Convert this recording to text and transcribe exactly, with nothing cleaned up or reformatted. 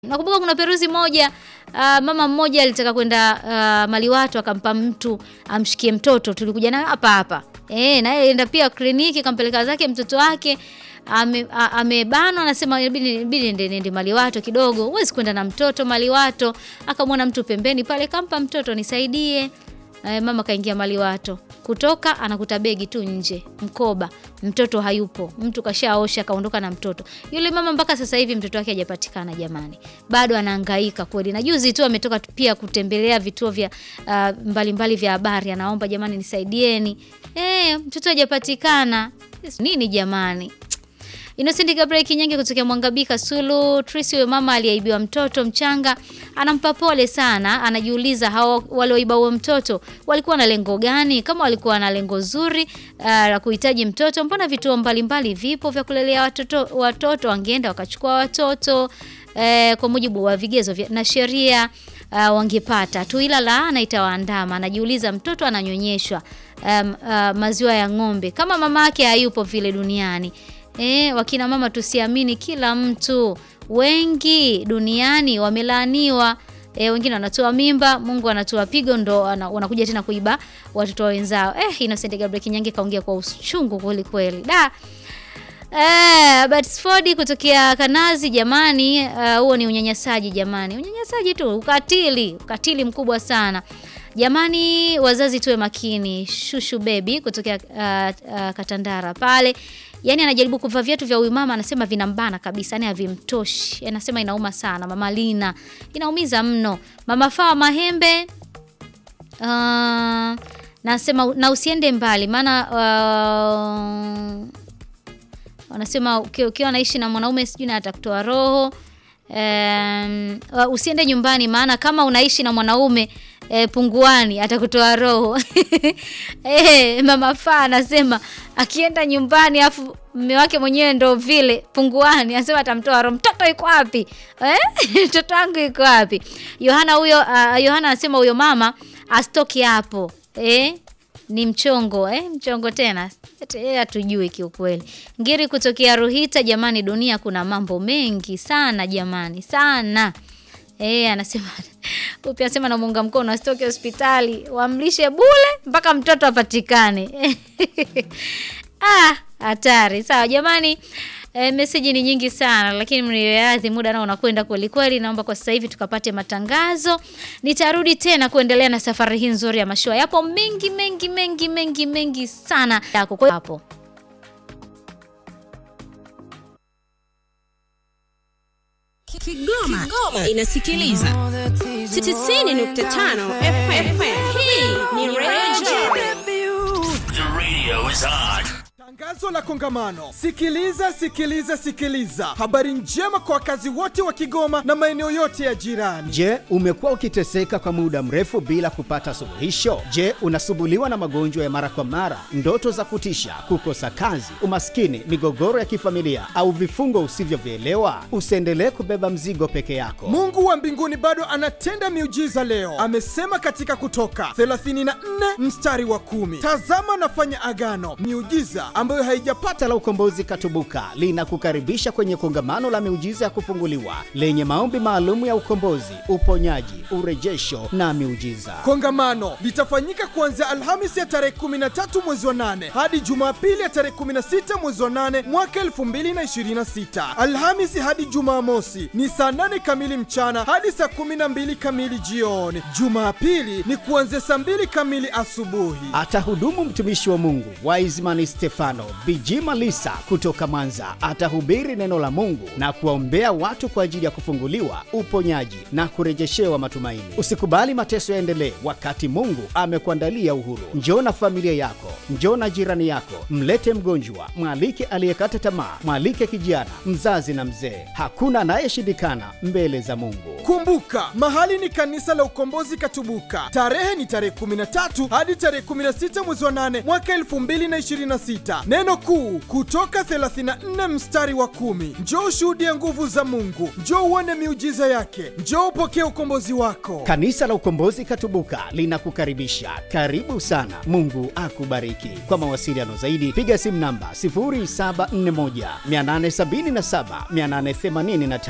Nakumbuka kuna peruzi moja, uh, mama mmoja alitaka kwenda uh, Maliwato akampa mtu amshikie mtoto. Tulikuja naye hapa hapa. Eh, na yeye enda pia kliniki kampeleka zake mtoto wake. Amebanwa ame anasema inabidi inabidi nende Maliwato kidogo. Huwezi kwenda na mtoto Maliwato. Akamwona mtu pembeni pale kampa mtoto nisaidie. E, mama kaingia Maliwato. Kutoka anakuta begi tu nje, mkoba, mtoto hayupo. Mtu kashaosha kaondoka na mtoto. Yule mama mpaka sasa hivi mtoto wake hajapatikana jamani. Bado anahangaika kweli. Na juzi tu ametoka pia kutembelea vituo vya uh, mbalimbali mbali vya habari. Anaomba jamani nisaidieni. Eh, mtoto hajapatikana. Nini jamani? Innocent Gabriel Kinyange kutoka Mwangabika Sulu. Tracy huyo mama aliyeibiwa mtoto mchanga anampa pole sana. Anajiuliza hao walioiba huo mtoto walikuwa na lengo gani? Kama walikuwa na lengo zuri la uh, kuhitaji mtoto, mbona vituo mbalimbali vipo vya kulelea watoto watoto wangeenda wakachukua watoto uh, kwa mujibu wa vigezo vya na sheria uh, wangepata tu, ila laana itawaandama. Anajiuliza mtoto ananyonyeshwa um, uh, maziwa ya ng'ombe kama mama yake hayupo vile duniani. Eh, wakina mama tusiamini kila mtu. Wengi duniani wamelaaniwa. Eh, wengine wanatoa mimba, Mungu anatoa pigo ndo wanakuja tena kuiba watoto wenzao. Eh, Innocent Gabriel Kinyange kaongea kwa uchungu kweli kweli. Da. Eh, Batsford kutokea Kanazi jamani, huo uh, ni unyanyasaji jamani. Unyanyasaji tu, ukatili, ukatili mkubwa sana. Jamani wazazi tuwe makini. Shushu baby kutokea uh, uh, Katandara pale. Yaani anajaribu kuvaa viatu vya huyu mama, anasema vinambana kabisa, yani havimtoshi. Anasema inauma sana. Mama Lina, inaumiza mno. Mama Fawa Mahembe uh, nasema na usiende mbali maana uh, wanasema ukiwa uki unaishi na mwanaume sijui na atakutoa roho. Um, uh, usiende nyumbani maana kama unaishi na mwanaume E, punguani atakutoa roho. Eh, mama Fa anasema akienda nyumbani afu mume wake mwenyewe ndo vile punguani, anasema atamtoa roho. Mtoto yuko wapi? Eh? Mtoto wangu yuko wapi? Yohana huyo uh, Yohana anasema huyo mama astoki hapo. Eh? Ni mchongo, eh? Mchongo tena. Yeye hatujui kiukweli. Ngiri kutokea Ruhita jamani, dunia kuna mambo mengi sana jamani, sana. Eh, anasema upi anasema na muunga mkono asitoke hospitali, wamlishe bule mpaka mtoto apatikane. Ah, hatari. Sawa jamani, e, message ni nyingi sana lakini mniyoyazi muda nao unakwenda kweli kweli. Naomba kwa sasa hivi tukapate matangazo. Nitarudi tena kuendelea na safari hii nzuri ya mashua. Yapo mengi mengi mengi mengi mengi sana yako kwa hapo. Kigoma, Kigoma inasikiliza tisini nukta tano F M. Hii ni Radio. The radio is on. Tangazo la kongamano. Sikiliza, sikiliza, sikiliza. Habari njema kwa wakazi wote wa Kigoma na maeneo yote ya jirani. Je, umekuwa ukiteseka kwa muda mrefu bila kupata suluhisho? Je, unasumbuliwa na magonjwa ya mara kwa mara, ndoto za kutisha, kukosa kazi, umaskini, migogoro ya kifamilia au vifungo usivyovielewa? Usiendelee kubeba mzigo peke yako. Mungu wa mbinguni bado anatenda miujiza leo. Amesema katika Kutoka thelathini na nne mstari wa kumi, tazama nafanya agano, miujiza ambayo haijapata la ukombozi Katubuka linakukaribisha kwenye kongamano la miujiza ya kufunguliwa lenye maombi maalum ya ukombozi, uponyaji, urejesho na miujiza. Kongamano litafanyika kuanzia Alhamisi ya tarehe kumi na tatu mwezi wa nane hadi Jumapili ya tarehe kumi na sita mwezi wa nane mwaka elfu mbili na ishirini na sita. Alhamisi hadi Jumamosi ni saa nane kamili mchana hadi saa kumi na mbili kamili jioni. Jumapili ni kuanzia saa mbili kamili asubuhi. Atahudumu mtumishi wa Mungu Wiseman Stefano Bijima Lisa kutoka Mwanza. Atahubiri neno la Mungu na kuombea watu kwa ajili ya kufunguliwa, uponyaji na kurejeshewa matumaini. Usikubali mateso yaendelee wakati Mungu amekuandalia uhuru. Njoo na familia yako, njoo na jirani yako, mlete mgonjwa, mwalike aliyekata tamaa, mwalike kijana, mzazi na mzee. Hakuna anayeshindikana mbele za Mungu. Kumbuka, mahali ni kanisa la Ukombozi Katubuka. Tarehe ni tarehe kumi na tatu hadi tarehe kumi na sita mwezi wa nane mwaka elfu mbili na ishirini na sita. Neno kuu Kutoka thelathini na nne mstari wa kumi. Njoo ushuhudie nguvu za Mungu, njoo uone miujiza yake, njoo upokee ukombozi wako. Kanisa la Ukombozi Katubuka linakukaribisha. Karibu sana. Mungu akubariki. Kwa mawasiliano zaidi piga simu namba sifuri saba nne moja nane saba saba nane themanini na tano.